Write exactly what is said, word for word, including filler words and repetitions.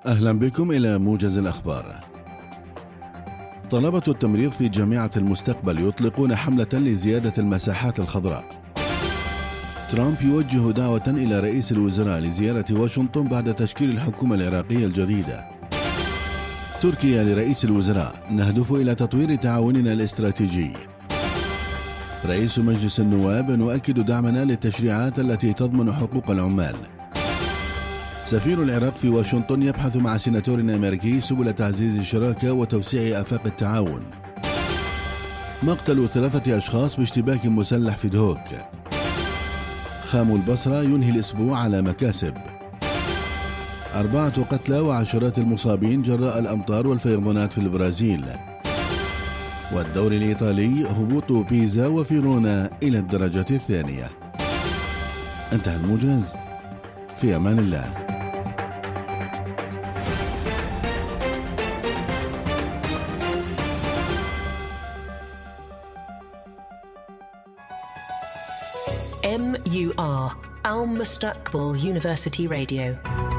أهلا بكم إلى موجز الأخبار. طلبة التمريض في جامعة المستقبل يطلقون حملة لزيادة المساحات الخضراء. ترامب يوجه دعوة إلى رئيس الوزراء لزيارة واشنطن بعد تشكيل الحكومة العراقية الجديدة. تركيا لرئيس الوزراء: نهدف إلى تطوير تعاوننا الاستراتيجي. رئيس مجلس النواب: نؤكد دعمنا للتشريعات التي تضمن حقوق العمال. سفير العراق في واشنطن يبحث مع سيناتور أمريكي سبل تعزيز الشراكة وتوسيع آفاق التعاون. مقتل ثلاثة أشخاص باشتباك مسلح في دهوك. خام البصرة ينهي الأسبوع على مكاسب. أربعة قتلى وعشرات المصابين جراء الأمطار والفيضانات في البرازيل. والدوري الإيطالي: هبوط بيزا وفيرونا إلى الدرجة الثانية. انتهى الموجز، في أمان الله. M U R Al Mustaqbal University Radio.